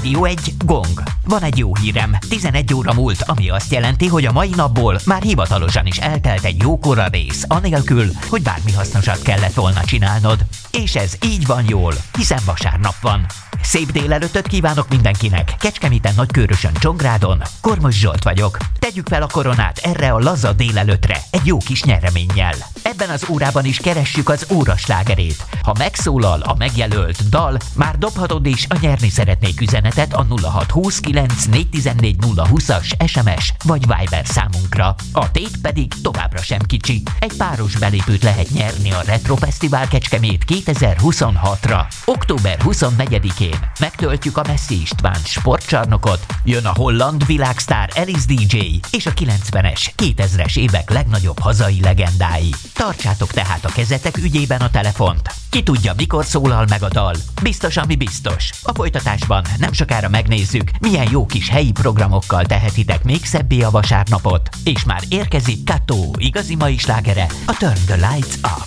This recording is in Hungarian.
Rádió 1, Gong. Van egy jó hírem. 11 óra múlt, ami azt jelenti, hogy a mai napból már hivatalosan is eltelt egy jókora rész, anélkül, hogy bármi hasznosat kellett volna csinálnod. És ez így van jól, hiszen vasárnap van. Szép délelőttöt kívánok mindenkinek. Kecskeméten, Nagykőrösön, Csongrádon. Kormos Zsolt vagyok. Tegyük fel a koronát erre a laza délelőttre egy jó kis nyereménnyel. Ebben az órában is keressük az óra slágerét. Ha megszólal a megjelölt dal, már dobhatod is a nyerni szeretnék üzenetet a 0629 414 020-as SMS vagy Viber számunkra. A tét pedig továbbra sem kicsi. Egy páros belépőt lehet nyerni a Retro Fesztivál Kecskemét 2026-ra. Október 24-én megtöltjük a Messzi István sportcsarnokot, jön a holland világsztár Alice DJ és a 90-es, 2000-es évek legnagyobb hazai legendái. Tartsátok tehát a kezetek ügyében a telefont. Ki tudja, mikor szólal meg a dal? Biztos, ami biztos. A folytatásban nem sokára megnézzük, milyen jó kis helyi programokkal tehetitek még szebbé a vasárnapot. És már érkezik Kato igazi mai slágere, a Turn the Lights Up.